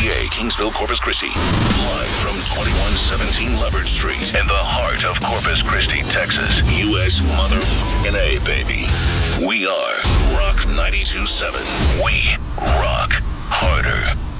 KTPA, Kingsville, Corpus Christi. Live from 2117 Leopard Street in the heart of Corpus Christi, Texas. U.S. motherfucking A, baby. We are Rock 92.7. We rock harder.